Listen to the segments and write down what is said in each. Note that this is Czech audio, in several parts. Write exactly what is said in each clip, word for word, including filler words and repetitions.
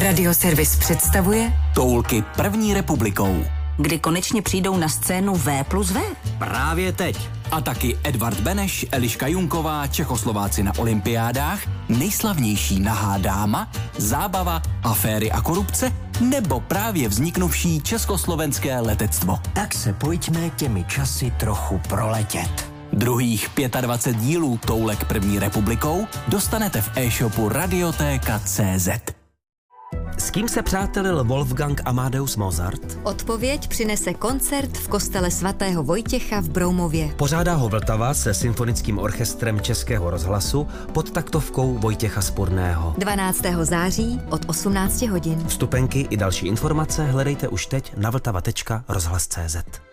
Radioservis představuje Toulky první republikou. Kdy konečně přijdou na scénu V plus V? Právě teď. A taky Edvard Beneš, Eliška Junková, Čechoslováci na olympiádách, nejslavnější nahá dáma, zábava, aféry a korupce, nebo právě vzniknuvší československé letectvo. Tak se pojďme těmi časy trochu proletět. Druhých dvacet pět dílů Toulek první republikou dostanete v e-shopu Radiotéka tečka cé zet. S kým se přátelil Wolfgang Amadeus Mozart? Odpověď přinese koncert v kostele svatého Vojtěcha v Broumově. Pořádá ho Vltava se symfonickým orchestrem Českého rozhlasu pod taktovkou Vojtěcha Spurného. dvanáctého září od osmnácti hodin. Vstupenky i další informace hledejte už teď na vltava tečka rozhlas tečka cé zet.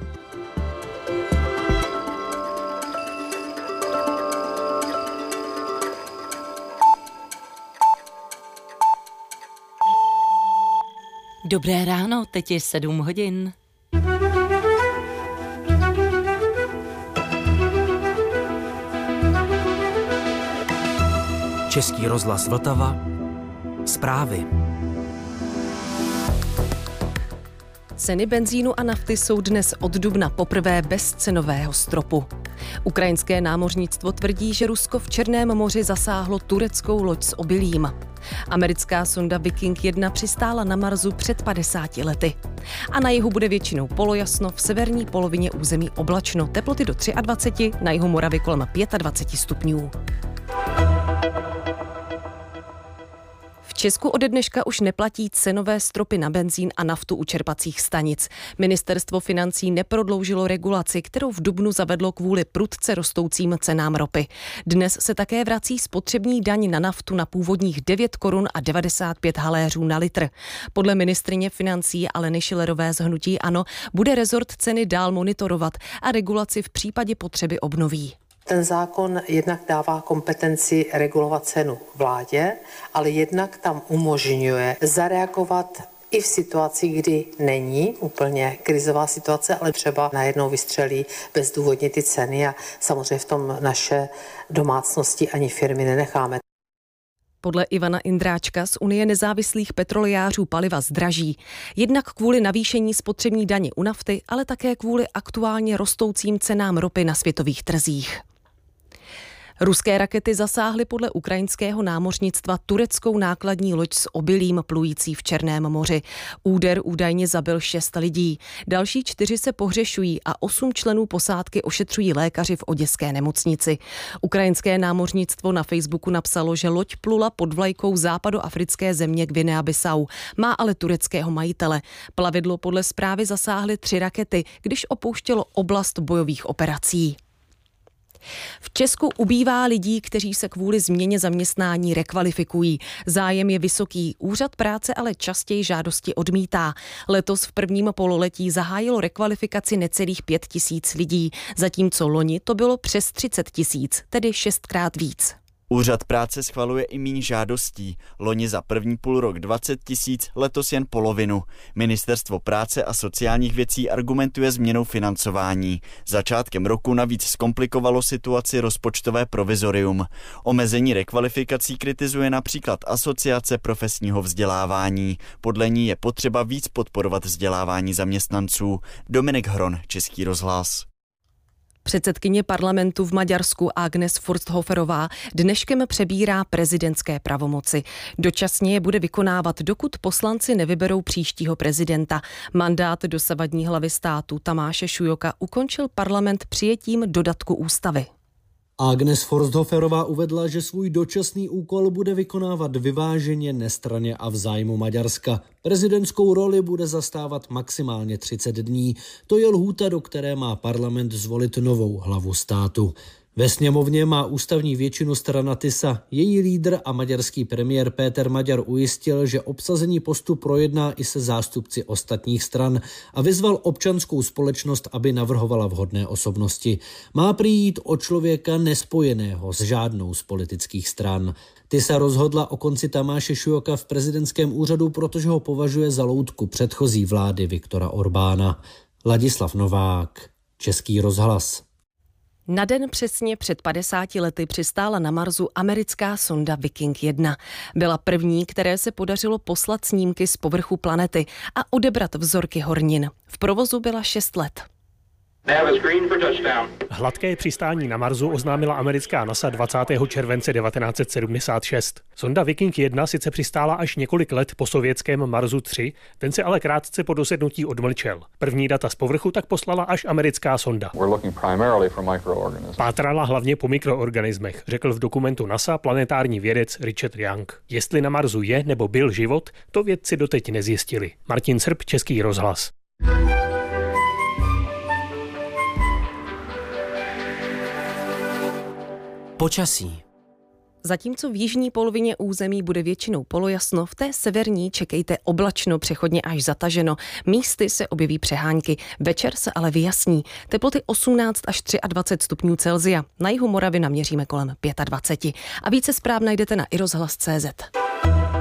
Dobré ráno, teď je sedm hodin. Český rozhlas Vltava. Zprávy. Ceny benzínu a nafty jsou dnes od dubna poprvé bez cenového stropu. Ukrajinské námořnictvo tvrdí, že Rusko v Černém moři zasáhlo tureckou loď s obilím. Americká sonda Viking jedna přistála na Marsu před padesáti lety. A na jihu bude většinou polojasno, v severní polovině území oblačno, teploty do dvacet tři, na jihu Moravy kolem dvacet pět stupňů. V Česku ode dneška už neplatí cenové stropy na benzín a naftu u čerpacích stanic. Ministerstvo financí neprodloužilo regulaci, kterou v dubnu zavedlo kvůli prudce rostoucím cenám ropy. Dnes se také vrací spotřební daň na naftu na původních devět korun a devadesát pět haléřů na litr. Podle ministryně financí Aleny Schillerové z hnutí ANO bude rezort ceny dál monitorovat a regulaci v případě potřeby obnoví. Ten zákon jednak dává kompetenci regulovat cenu vládě, ale jednak tam umožňuje zareagovat i v situaci, kdy není úplně krizová situace, ale třeba najednou vystřelí bezdůvodně ty ceny a samozřejmě v tom naše domácnosti ani firmy nenecháme. Podle Ivana Indráčka z Unie nezávislých petroliářů paliva zdraží. Jednak kvůli navýšení spotřební daně u nafty, ale také kvůli aktuálně rostoucím cenám ropy na světových trzích. Ruské rakety zasáhly podle ukrajinského námořnictva tureckou nákladní loď s obilím plující v Černém moři. Úder údajně zabil šest lidí. Další čtyři se pohřešují a osm členů posádky ošetřují lékaři v oděské nemocnici. Ukrajinské námořnictvo na Facebooku napsalo, že loď plula pod vlajkou západoafrické země Guinea-Bissau. Má ale tureckého majitele. Plavidlo podle zprávy zasáhly tři rakety, když opouštělo oblast bojových operací. V Česku ubývá lidí, kteří se kvůli změně zaměstnání rekvalifikují. Zájem je vysoký, úřad práce ale častěji žádosti odmítá. Letos v prvním pololetí zahájilo rekvalifikaci necelých pět tisíc lidí, zatímco loni to bylo přes třicet tisíc, tedy šestkrát víc. Úřad práce schvaluje i míň žádostí. Loni za první půlrok dvacet tisíc, letos jen polovinu. Ministerstvo práce a sociálních věcí argumentuje změnou financování. Začátkem roku navíc zkomplikovalo situaci rozpočtové provizorium. Omezení rekvalifikací kritizuje například Asociace profesního vzdělávání. Podle ní je potřeba víc podporovat vzdělávání zaměstnanců. Dominik Hron, Český rozhlas. Předsedkyně parlamentu v Maďarsku Agnes Forsthoferová dneškem přebírá prezidentské pravomoci. Dočasně je bude vykonávat, dokud poslanci nevyberou příštího prezidenta. Mandát dosavadní hlavy státu Tamáše Šujoka ukončil parlament přijetím dodatku ústavy. Agnes Forsthoferová uvedla, že svůj dočasný úkol bude vykonávat vyváženě, nestranně a v zájmu Maďarska. Prezidentskou roli bude zastávat maximálně třicet dní. To je lhůta, do které má parlament zvolit novou hlavu státu. Ve sněmovně má ústavní většinu strana Tisa. Její lídr a maďarský premiér Péter Maďar ujistil, že obsazení postu projedná i se zástupci ostatních stran a vyzval občanskou společnost, aby navrhovala vhodné osobnosti. Má přijít o člověka nespojeného s žádnou z politických stran. Tisa rozhodla o konci Tamáše Šujoka v prezidentském úřadu, protože ho považuje za loutku předchozí vlády Viktora Orbána. Ladislav Novák, Český rozhlas. Na den přesně před padesáti lety přistála na Marsu americká sonda Viking jedna. Byla první, které se podařilo poslat snímky z povrchu planety a odebrat vzorky hornin. V provozu byla šest let. Hladké přistání na Marsu oznámila americká NASA dvacátého července devatenáct set sedmdesát šest. Sonda Viking jedna sice přistála až několik let po sovětském Marsu tři, ten se ale krátce po dosednutí odmlčel. První data z povrchu tak poslala až americká sonda. Pátrala hlavně po mikroorganismech, řekl v dokumentu NASA planetární vědec Richard Young. Jestli na Marsu je nebo byl život, to vědci doteď nezjistili. Martin Srb, Český rozhlas. Počasí. Zatímco v jižní polovině území bude většinou polojasno, v té severní čekejte oblačno, přechodně až zataženo. Místy se objeví přehánky. Večer se ale vyjasní. Teploty osmnáct až dvacet tři stupňů Celsia. Na jihu Moravy naměříme kolem dvacet pět. A více zpráv najdete na i rozhlas tečka cé zet.